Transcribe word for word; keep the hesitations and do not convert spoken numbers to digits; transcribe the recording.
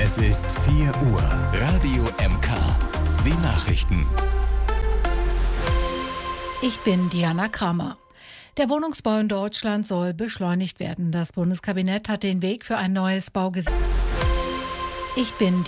Es ist vier Uhr. Radio M K. Die Nachrichten. Ich bin Diana Kramer. Der Wohnungsbau in Deutschland soll beschleunigt werden. Das Bundeskabinett hat den Weg für ein neues Baugesetz. Ich bin